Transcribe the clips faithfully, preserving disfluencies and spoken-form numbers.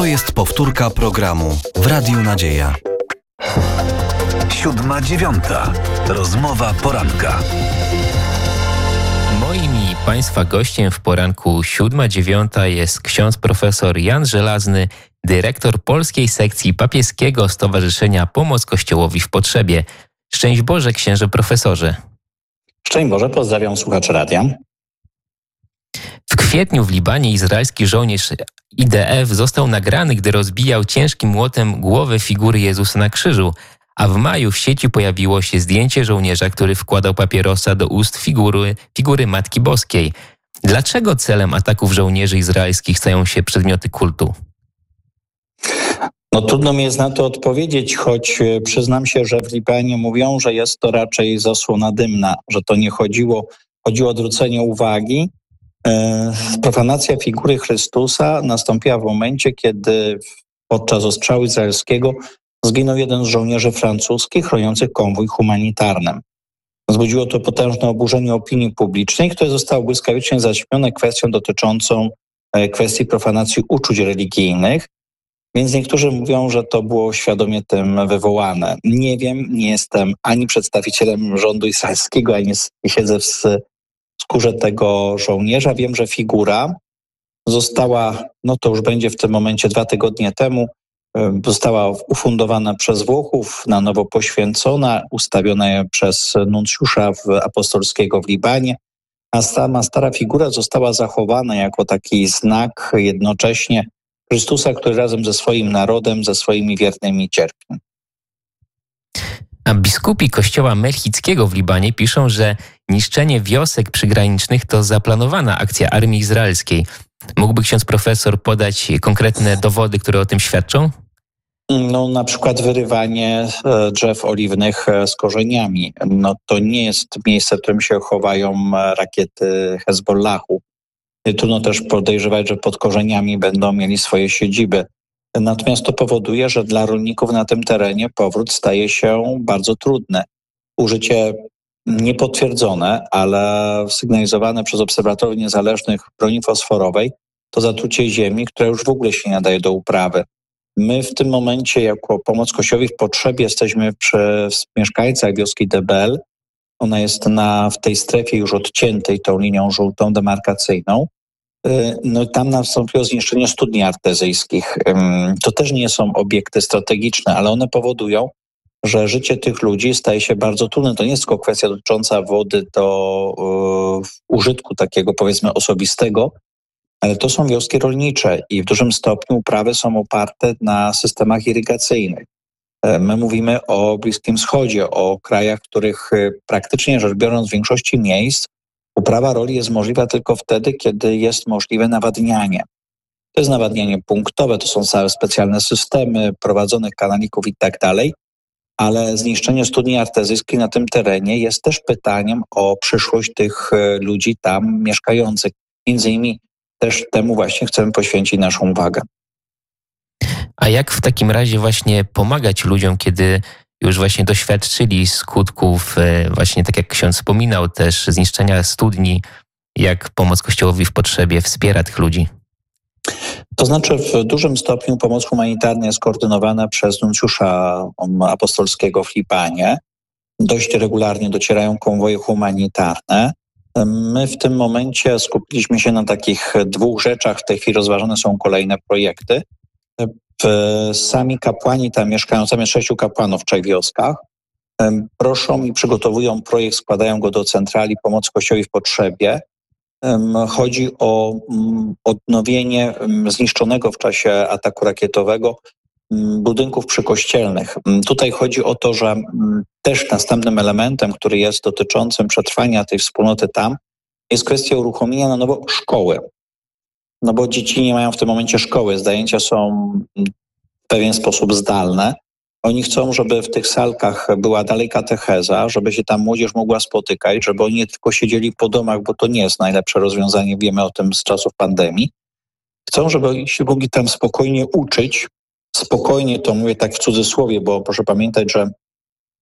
To jest powtórka programu w Radiu Nadzieja. Siódma dziewiąta. Rozmowa poranka. Moim i Państwa gościem w poranku siódma dziewiąta jest ksiądz profesor Jan Żelazny, dyrektor polskiej sekcji papieskiego Stowarzyszenia Pomoc Kościołowi w Potrzebie. Szczęść Boże, księże profesorze. Szczęść Boże, pozdrawiam słuchaczy radia. W kwietniu w Libanie izraelski żołnierz I D F został nagrany, gdy rozbijał ciężkim młotem głowę figury Jezusa na krzyżu, a w maju w sieci pojawiło się zdjęcie żołnierza, który wkładał papierosa do ust figury, figury Matki Boskiej. Dlaczego celem ataków żołnierzy izraelskich stają się przedmioty kultu? No trudno mi jest na to odpowiedzieć, choć przyznam się, że w Libanie mówią, że jest to raczej zasłona dymna, że to nie chodziło, chodziło o odwrócenie uwagi. Profanacja figury Chrystusa nastąpiła w momencie, kiedy podczas ostrzału izraelskiego zginął jeden z żołnierzy francuskich chroniących konwój humanitarny. Wzbudziło to potężne oburzenie opinii publicznej, które zostało błyskawicznie zaćmione kwestią dotyczącą kwestii profanacji uczuć religijnych, więc niektórzy mówią, że to było świadomie tym wywołane. Nie wiem, nie jestem ani przedstawicielem rządu izraelskiego, ani nie siedzę w skórze tego żołnierza. Wiem, że figura została, no to już będzie w tym momencie dwa tygodnie temu, została ufundowana przez Włochów, na nowo poświęcona, ustawiona przez nuncjusza apostolskiego w Libanie, a sama stara figura została zachowana jako taki znak jednocześnie Chrystusa, który razem ze swoim narodem, ze swoimi wiernymi cierpi. A biskupi kościoła melchickiego w Libanie piszą, że niszczenie wiosek przygranicznych to zaplanowana akcja armii izraelskiej. Mógłby ksiądz profesor podać konkretne dowody, które o tym świadczą? No, na przykład wyrywanie drzew oliwnych z korzeniami. No, to nie jest miejsce, w którym się chowają rakiety Hezbollahu. Trudno też podejrzewać, że pod korzeniami będą mieli swoje siedziby. Natomiast to powoduje, że dla rolników na tym terenie powrót staje się bardzo trudny. Użycie niepotwierdzone, ale sygnalizowane przez obserwatorów niezależnych broni fosforowej to zatrucie ziemi, które już w ogóle się nie nadaje do uprawy. My w tym momencie jako Pomoc Kościołowi w Potrzebie jesteśmy przy mieszkańcach wioski Debel. Ona jest na, w tej strefie już odciętej tą linią żółtą demarkacyjną. No tam nastąpiło zniszczenie studni artezyjskich. To też nie są obiekty strategiczne, ale one powodują, że życie tych ludzi staje się bardzo trudne. To nie jest tylko kwestia dotycząca wody do y, użytku takiego powiedzmy osobistego, ale to są wioski rolnicze i w dużym stopniu uprawy są oparte na systemach irygacyjnych. My mówimy o Bliskim Wschodzie, o krajach, w których praktycznie rzecz biorąc w większości miejsc uprawa roli jest możliwa tylko wtedy, kiedy jest możliwe nawadnianie. To jest nawadnianie punktowe, to są całe specjalne systemy prowadzonych kanalików i tak dalej, ale zniszczenie studni artezyjskiej na tym terenie jest też pytaniem o przyszłość tych ludzi tam mieszkających. Między innymi też temu właśnie chcemy poświęcić naszą uwagę. A jak w takim razie właśnie pomagać ludziom, kiedy już właśnie doświadczyli skutków, właśnie tak jak ksiądz wspominał też, zniszczenia studni, jak Pomoc Kościołowi w Potrzebie wspiera tych ludzi? To znaczy w dużym stopniu pomoc humanitarna jest koordynowana przez nuncjusza apostolskiego w Libanie. Dość regularnie docierają konwoje humanitarne. My w tym momencie skupiliśmy się na takich dwóch rzeczach. W tej chwili rozważane są kolejne projekty. Sami kapłani tam mieszkają, zamiast sześciu kapłanów w trzech wioskach, proszą i przygotowują projekt, składają go do centrali Pomocy Kościołowi w Potrzebie. Chodzi o odnowienie zniszczonego w czasie ataku rakietowego budynków przykościelnych. Tutaj chodzi o to, że też następnym elementem, który jest dotyczącym przetrwania tej wspólnoty tam, jest kwestia uruchomienia na nowo szkoły. No bo dzieci nie mają w tym momencie szkoły, zajęcia są w pewien sposób zdalne. Oni chcą, żeby w tych salkach była dalej katecheza, żeby się tam młodzież mogła spotykać, żeby oni nie tylko siedzieli po domach, bo to nie jest najlepsze rozwiązanie, wiemy o tym z czasów pandemii. Chcą, żeby się mogli tam spokojnie uczyć. Spokojnie to mówię tak w cudzysłowie, bo proszę pamiętać, że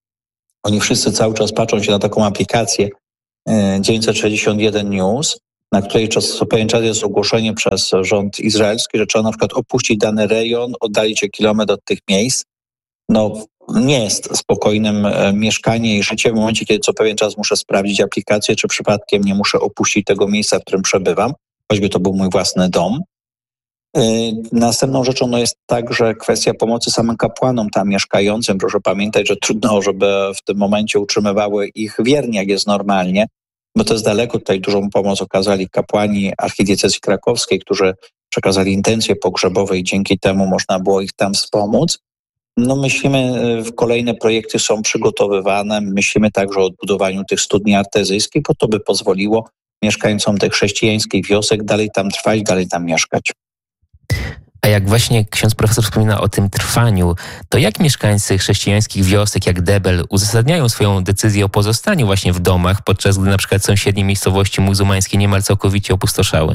oni wszyscy cały czas patrzą się na taką aplikację dziewięćset sześćdziesiąt jeden News na której co pewien czas jest ogłoszenie przez rząd izraelski, że trzeba na przykład opuścić dany rejon, oddalić się kilometr od tych miejsc, no nie jest spokojnym e, mieszkanie i życie w momencie, kiedy co pewien czas muszę sprawdzić aplikację, czy przypadkiem nie muszę opuścić tego miejsca, w którym przebywam, choćby to był mój własny dom. E, następną rzeczą no, jest także kwestia pomocy samym kapłanom tam mieszkającym. Proszę pamiętać, że trudno, żeby w tym momencie utrzymywały ich wierni, jak jest normalnie, bo to jest daleko. Tutaj dużą pomoc okazali kapłani archidiecezji krakowskiej, którzy przekazali intencje pogrzebowe i dzięki temu można było ich tam wspomóc. No myślimy, kolejne projekty są przygotowywane, myślimy także o odbudowaniu tych studni artezyjskich, bo to by pozwoliło mieszkańcom tych chrześcijańskich wiosek dalej tam trwać, dalej tam mieszkać. A jak właśnie ksiądz profesor wspomina o tym trwaniu, to jak mieszkańcy chrześcijańskich wiosek jak Debel uzasadniają swoją decyzję o pozostaniu właśnie w domach, podczas gdy na przykład sąsiednie miejscowości muzułmańskie niemal całkowicie opustoszały?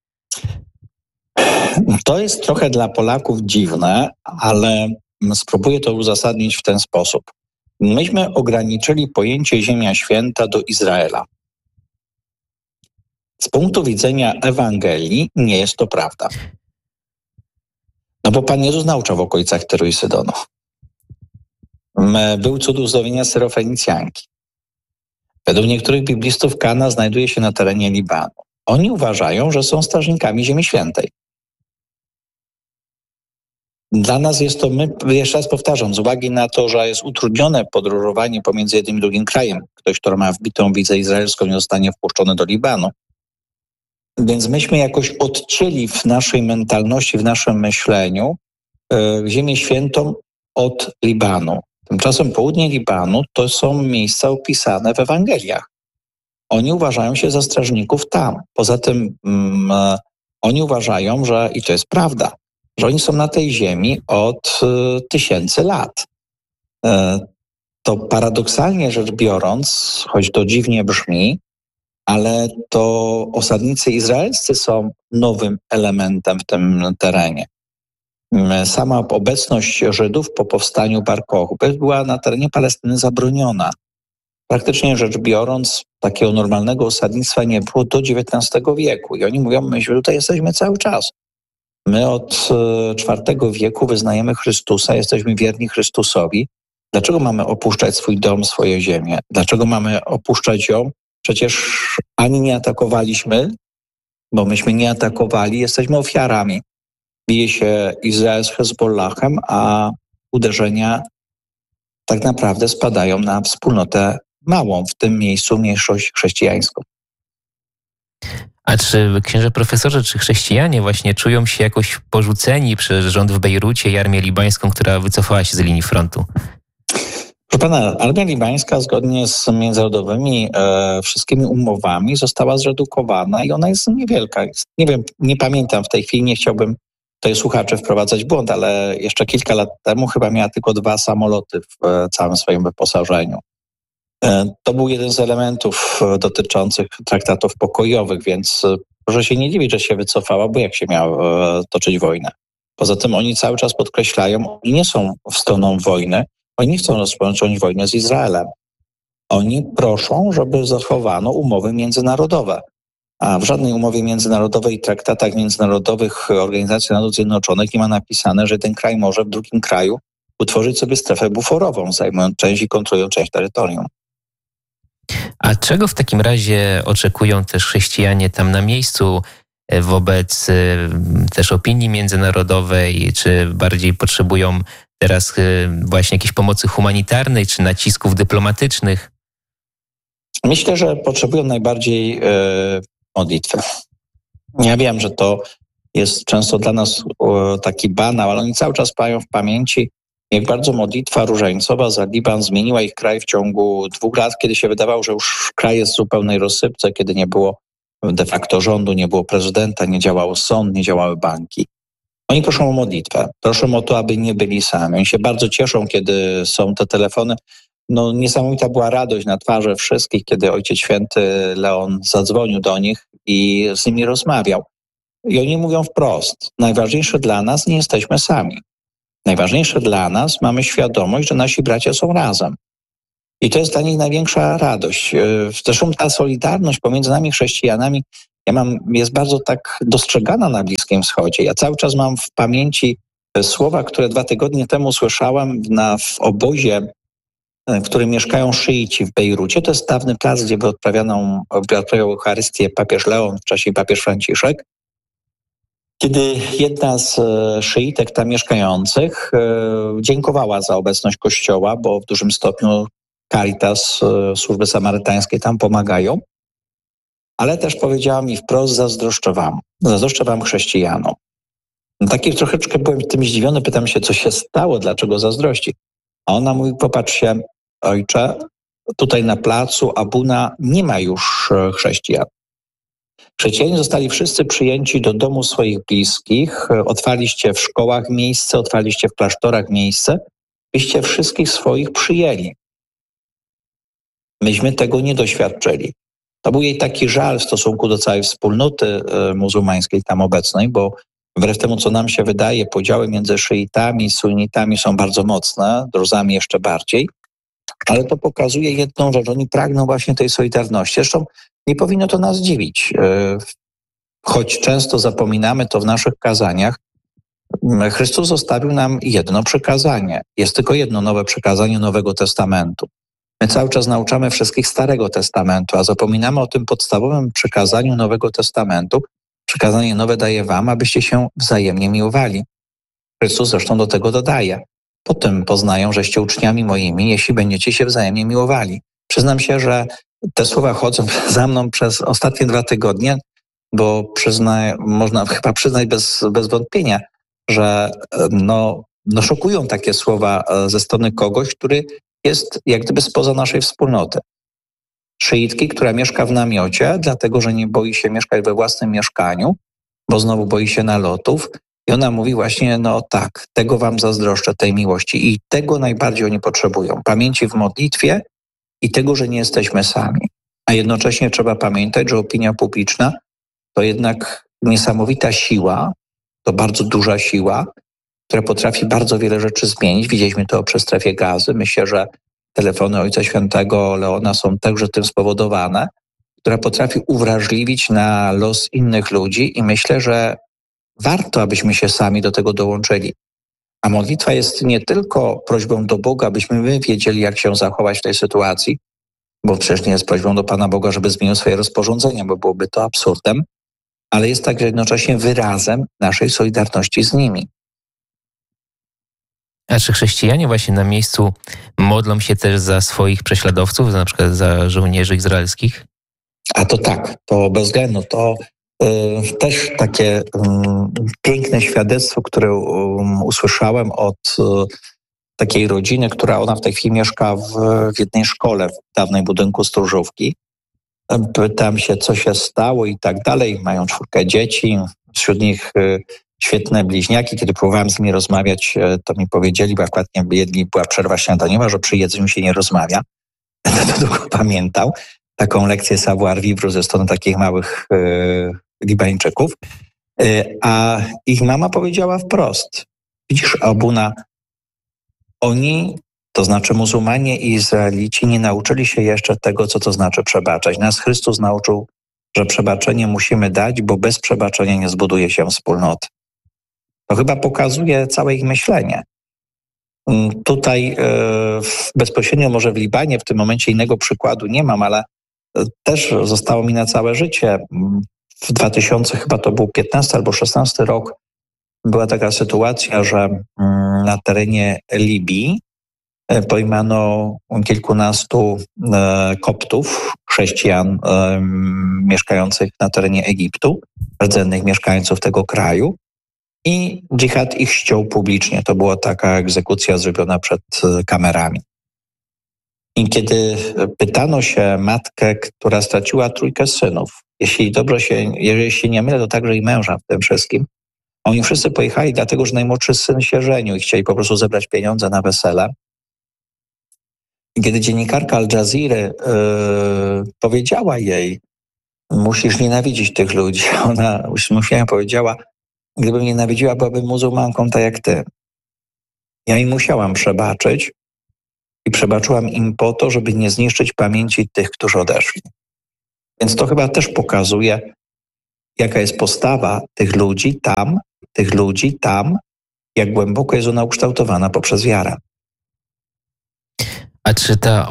To jest trochę dla Polaków dziwne, ale spróbuję to uzasadnić w ten sposób. Myśmy ograniczyli pojęcie Ziemia Święta do Izraela. Z punktu widzenia Ewangelii nie jest to prawda. No bo Pan Jezus nauczał w okolicach Tyru i Sydonu. Był cud uzdrowienia Syrofenicjanki. Według niektórych biblistów Kana znajduje się na terenie Libanu. Oni uważają, że są strażnikami Ziemi Świętej. Dla nas jest to, my, jeszcze raz powtarzam, z uwagi na to, że jest utrudnione podróżowanie pomiędzy jednym i drugim krajem. Ktoś, kto ma wbitą wizę izraelską, nie zostanie wpuszczony do Libanu. Więc myśmy jakoś odcięli w naszej mentalności, w naszym myśleniu e, Ziemię Świętą od Libanu. Tymczasem południe Libanu to są miejsca opisane w Ewangeliach. Oni uważają się za strażników tam. Poza tym mm, e, oni uważają, że, i to jest prawda, że oni są na tej ziemi od e, tysięcy lat. E, to paradoksalnie rzecz biorąc, choć to dziwnie brzmi, ale to osadnicy izraelscy są nowym elementem w tym terenie. Sama obecność Żydów po powstaniu Bar Kochby była na terenie Palestyny zabroniona. Praktycznie rzecz biorąc, takiego normalnego osadnictwa nie było do dziewiętnastego wieku. I oni mówią, my tutaj jesteśmy cały czas. My od czwartego wieku wyznajemy Chrystusa, jesteśmy wierni Chrystusowi. Dlaczego mamy opuszczać swój dom, swoją ziemię? Dlaczego mamy opuszczać ją? Przecież ani nie atakowaliśmy, bo myśmy nie atakowali, jesteśmy ofiarami. Bije się Izrael z Hezbollahem, a uderzenia tak naprawdę spadają na wspólnotę małą, w tym miejscu mniejszość chrześcijańską. A czy księże profesorze, czy chrześcijanie właśnie czują się jakoś porzuceni przez rząd w Bejrucie i armię libańską, która wycofała się z linii frontu? Proszę pana, armia libańska zgodnie z międzynarodowymi e, wszystkimi umowami została zredukowana i ona jest niewielka. Nie wiem, nie pamiętam w tej chwili, nie chciałbym tutaj słuchaczy wprowadzać w błąd, ale jeszcze kilka lat temu chyba miała tylko dwa samoloty w e, całym swoim wyposażeniu. E, to był jeden z elementów e, dotyczących traktatów pokojowych, więc e, proszę się nie dziwić, że się wycofała, bo jak się miała e, toczyć wojnę. Poza tym oni cały czas podkreślają, oni nie są stroną wojny, oni nie chcą rozpocząć wojny z Izraelem. Oni proszą, żeby zachowano umowy międzynarodowe. A w żadnej umowie międzynarodowej i traktatach międzynarodowych Organizacji Narodów Zjednoczonych nie ma napisane, że ten kraj może w drugim kraju utworzyć sobie strefę buforową, zajmując część i kontrolując część terytorium. A czego w takim razie oczekują też chrześcijanie tam na miejscu wobec też opinii międzynarodowej, czy bardziej potrzebują teraz właśnie jakiejś pomocy humanitarnej, czy nacisków dyplomatycznych? Myślę, że potrzebują najbardziej e, modlitwy. Ja wiem, że to jest często dla nas e, taki banał, ale oni cały czas mają w pamięci, jak bardzo modlitwa różańcowa za Liban zmieniła ich kraj w ciągu dwóch lat, kiedy się wydawało, że już kraj jest w zupełnej rozsypce, kiedy nie było de facto rządu, nie było prezydenta, nie działał sąd, nie działały banki. Oni proszą o modlitwę, proszą o to, aby nie byli sami. Oni się bardzo cieszą, kiedy są te telefony. No, niesamowita była radość na twarzy wszystkich, kiedy Ojciec Święty Leon zadzwonił do nich i z nimi rozmawiał. I oni mówią wprost, najważniejsze dla nas, nie jesteśmy sami. Najważniejsze dla nas, mamy świadomość, że nasi bracia są razem. I to jest dla nich największa radość. Zresztą ta solidarność pomiędzy nami chrześcijanami ja mam, jest bardzo tak dostrzegana na Bliskim Wschodzie. Ja cały czas mam w pamięci słowa, które dwa tygodnie temu słyszałem na, w obozie, w którym mieszkają szyici w Bejrucie. To jest dawny plac, gdzie by odprawiano, odprawiał Eucharystię papież Leon, wcześniej papież Franciszek. Kiedy jedna z szyitek tam mieszkających dziękowała za obecność Kościoła, bo w dużym stopniu Caritas, służby samarytańskie tam pomagają, ale też powiedziała mi wprost: zazdroszczę wam, zazdroszczę wam chrześcijanom. No, taki troszeczkę byłem tym zdziwiony, pytam się, co się stało, dlaczego zazdrości. A ona mówi: popatrz się, ojcze, tutaj na placu Abuna nie ma już chrześcijan. Chrześcijanie zostali wszyscy przyjęci do domu swoich bliskich, otwarliście w szkołach miejsce, otwarliście w klasztorach miejsce, byście wszystkich swoich przyjęli. Myśmy tego nie doświadczyli. To był jej taki żal w stosunku do całej wspólnoty muzułmańskiej tam obecnej, bo wbrew temu, co nam się wydaje, podziały między szyitami i sunnitami są bardzo mocne, druzami jeszcze bardziej, ale to pokazuje jedną rzecz: oni pragną właśnie tej solidarności. Zresztą nie powinno to nas dziwić, choć często zapominamy to w naszych kazaniach. Chrystus zostawił nam jedno przykazanie. Jest tylko jedno nowe przykazanie Nowego Testamentu. My cały czas nauczamy wszystkich Starego Testamentu, a zapominamy o tym podstawowym przykazaniu Nowego Testamentu. Przykazanie nowe daję wam, abyście się wzajemnie miłowali. Chrystus zresztą do tego dodaje: po tym poznają, żeście uczniami moimi, jeśli będziecie się wzajemnie miłowali. Przyznam się, że te słowa chodzą za mną przez ostatnie dwa tygodnie, bo przyzna, można chyba przyznać bez, bez wątpienia, że no, no szokują takie słowa ze strony kogoś, który jest jak gdyby spoza naszej wspólnoty. Szyitki, która mieszka w namiocie, dlatego że nie boi się mieszkać we własnym mieszkaniu, bo znowu boi się nalotów. I ona mówi właśnie: no tak, tego wam zazdroszczę, tej miłości. I tego najbardziej oni potrzebują. Pamięci w modlitwie i tego, że nie jesteśmy sami. A jednocześnie trzeba pamiętać, że opinia publiczna to jednak niesamowita siła, to bardzo duża siła, która potrafi bardzo wiele rzeczy zmienić. Widzieliśmy to przy strefie Gazy. Myślę, że telefony Ojca Świętego Leona są także tym spowodowane, która potrafi uwrażliwić na los innych ludzi i myślę, że warto, abyśmy się sami do tego dołączyli. A modlitwa jest nie tylko prośbą do Boga, abyśmy my wiedzieli, jak się zachować w tej sytuacji, bo przecież nie jest prośbą do Pana Boga, żeby zmienił swoje rozporządzenia, bo byłoby to absurdem, ale jest także jednocześnie wyrazem naszej solidarności z nimi. A czy chrześcijanie właśnie na miejscu modlą się też za swoich prześladowców, na przykład za żołnierzy izraelskich? A to tak, to bez względu, to y, też takie y, piękne świadectwo, które y, usłyszałem od y, takiej rodziny, która ona w tej chwili mieszka w, w jednej szkole w dawnej budynku Stróżówki. Pytam się, co się stało i tak dalej. Mają czwórkę dzieci, wśród nich y, świetne bliźniaki. Kiedy próbowałem z nimi rozmawiać, to mi powiedzieli, bo akurat nie jedni była przerwa śniadaniowa, że przy jedzeniu się nie rozmawia. To długo pamiętał. Taką lekcję savoir vivre ze strony takich małych y, Libańczyków. Y, a ich mama powiedziała wprost: widzisz, Abuna, oni, to znaczy muzułmanie i Izraelici, nie nauczyli się jeszcze tego, co to znaczy przebaczać. Nas Chrystus nauczył, że przebaczenie musimy dać, bo bez przebaczenia nie zbuduje się wspólnoty. To chyba pokazuje całe ich myślenie. Tutaj e, bezpośrednio może w Libanie w tym momencie innego przykładu nie mam, ale też zostało mi na całe życie. W dwa tysiące, chyba to był piętnasty albo szesnasty rok, była taka sytuacja, że na terenie Libii pojmano kilkunastu Koptów, chrześcijan mieszkających na terenie Egiptu, rdzennych mieszkańców tego kraju, i dżihad ich ściął publicznie. To była taka egzekucja zrobiona przed kamerami. I kiedy pytano się matkę, która straciła trójkę synów, jeśli dobrze się, jeżeli się nie mylę, to także i męża w tym wszystkim, oni wszyscy pojechali dlatego, że najmłodszy syn się żenił i chcieli po prostu zebrać pieniądze na wesele. I kiedy dziennikarka Al Jazeera yy, powiedziała jej: musisz nienawidzić tych ludzi, ona uśmiechnięta powiedziała: gdybym nienawidziła, byłabym muzułmanką tak jak ty. Ja im musiałam przebaczyć i przebaczyłam im po to, żeby nie zniszczyć pamięci tych, którzy odeszli. Więc to chyba też pokazuje, jaka jest postawa tych ludzi tam, tych ludzi tam, jak głęboko jest ona ukształtowana poprzez wiarę. A czy ta